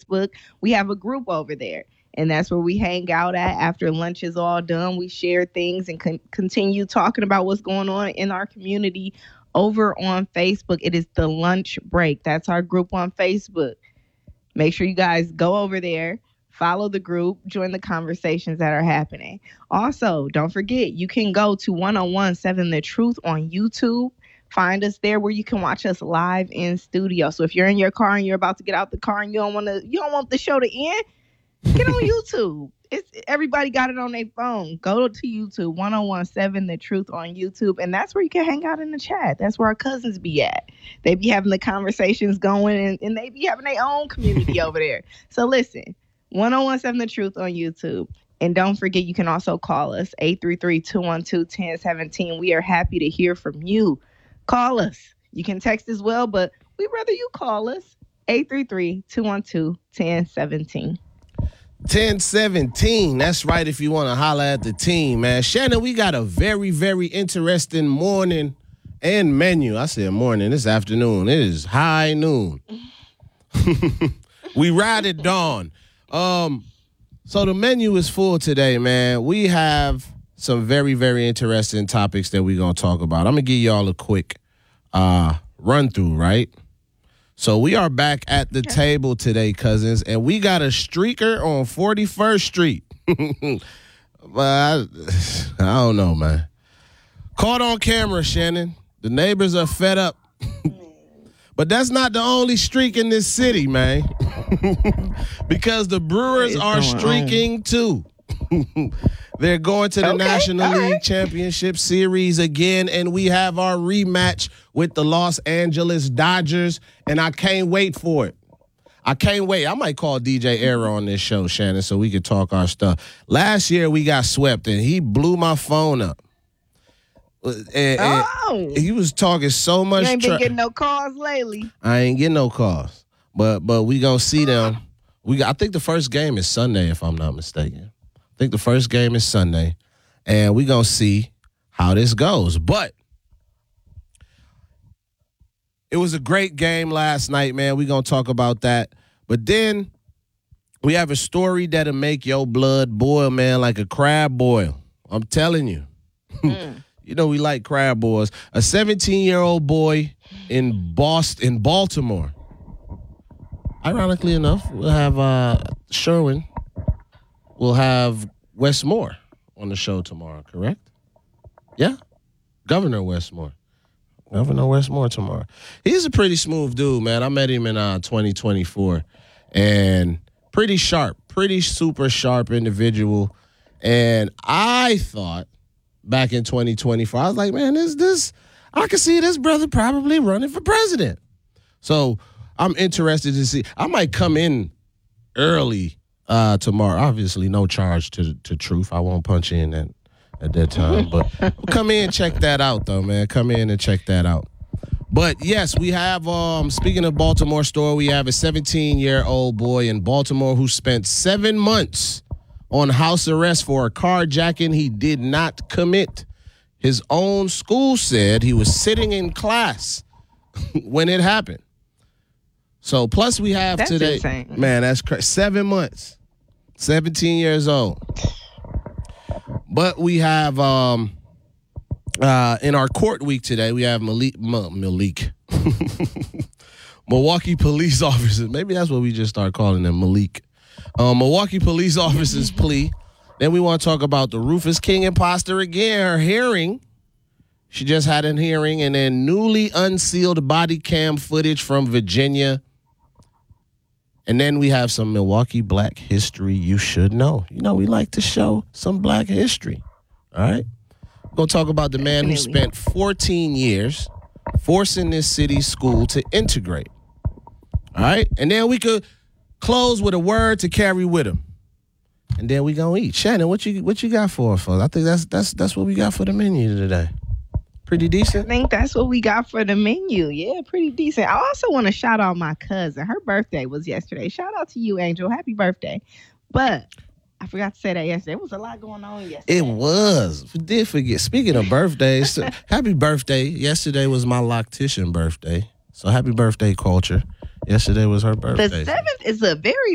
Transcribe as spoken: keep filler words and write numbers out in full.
Facebook, we have a group over there. And that's where we hang out at after lunch is all done. We share things and con- continue talking about what's going on in our community over on Facebook. It is the Lunch Break. That's our group on Facebook. Make sure you guys go over there, follow the group, join the conversations that are happening. Also, don't forget, you can go to one oh seven The Truth on YouTube. Find us there where you can watch us live in studio. So if you're in your car and you're about to get out the car and you don't want to, you don't want the show to end, get on YouTube. It's everybody got it on their phone. Go to YouTube, one oh seven The Truth on YouTube, and that's where you can hang out in the chat. That's where our cousins be at. They be having the conversations going, and, and they be having their own community over there. So listen, ten seventeen The Truth on YouTube. And don't forget, you can also call us, eight three three, two one two, one zero one seven. We are happy to hear from you. Call us. You can text as well, but we'd rather you call us, eight three three, two one two, one zero one seven. ten seventeen. That's right, if you want to holler at the team, man. Shannon, we got a very, very interesting morning and menu. I said morning. It's afternoon. It is high noon. We ride at dawn. Um, so the menu is full today, man. We have some very, very interesting topics that we're going to talk about. I'm going to give y'all a quick uh, run through, right? So we are back at the table today, cousins, and we got a streaker on forty-first Street. But I, I don't know, man. Caught on camera, Shannon. The neighbors are fed up. But that's not the only streak in this city, man. Because the Brewers are streaking too. They're going to the okay, National League right. Championship Series again, and we have our rematch with the Los Angeles Dodgers, and I can't wait for it. I can't wait. I might call D J Era on this show, Shannon, so we could talk our stuff. Last year, we got swept, and he blew my phone up. And, and oh. He was talking so much. You ain't been tra- getting no calls lately. I ain't getting no calls, but but we gonna see them. We I think the first game is Sunday, if I'm not mistaken. I think the first game is Sunday, and we gonna see how this goes. But it was a great game last night, man. We gonna talk about that. But then we have a story that'll make your blood boil, man, like a crab boil. I'm telling you. Mm. You know we like crab boils. A seventeen-year-old boy in Boston, in Baltimore. Ironically enough, we'll have uh, Sherwin. We'll have Wes Moore on the show tomorrow, correct? Yeah? Governor Wes Moore. Governor Wes Moore tomorrow. He's a pretty smooth dude, man. I met him in uh, twenty twenty-four. And pretty sharp, pretty super sharp individual. And I thought back in twenty twenty-four, I was like, man, this, this, I can see this brother probably running for president. So I'm interested to see. I might come in early uh, tomorrow. Obviously, no charge to to Truth. I won't punch in at, at that time. But come in and check that out, though, man. Come in and check that out. But, yes, we have, um, speaking of Baltimore store, we have a seventeen-year-old boy in Baltimore who spent seven months on house arrest for a carjacking he did not commit. His own school said he was sitting in class when it happened. So, plus we have that's today. Insane. Man, that's crazy. Seven months. seventeen years old. But we have, um, uh, in our court week today, we have Malik. M- Malik. Milwaukee police officers. Maybe that's what we just start calling them, Malik. Um, Milwaukee police officers plea. Then we want to talk about the Rufus King imposter again. Her hearing. She just had a hearing. And then newly unsealed body cam footage from Virginia. And then we have some Milwaukee black history you should know. You know, we like to show some black history. All right? We're going to talk about the man who spent fourteen years forcing this city's school to integrate. All right? And then we could close with a word to carry with him. And then we gonna eat. Shannon, what you what you got for us, folks? I think that's that's that's what we got for the menu today. Pretty decent. I think that's what we got for the menu. Yeah, pretty decent. I also want to shout out my cousin. Her birthday was yesterday. Shout out to you, Angel. Happy birthday. But I forgot to say that yesterday. There was a lot going on yesterday. It was. We did forget. Speaking of birthdays, happy birthday. Yesterday was my loctician birthday. So happy birthday, Culture. Yesterday was her birthday. The seventh is a very